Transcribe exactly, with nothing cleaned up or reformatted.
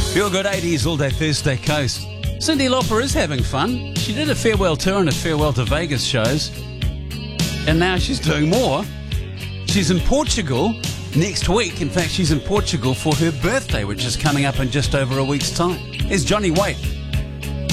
Feel Good eighties all day Thursday Coast. Cyndi Lauper is having fun. She did a farewell tour and a farewell to Vegas shows. And now she's doing more. She's in Portugal next week. In fact, she's in Portugal for her birthday, which is coming up in just over a week's time. Here's Johnny Waite.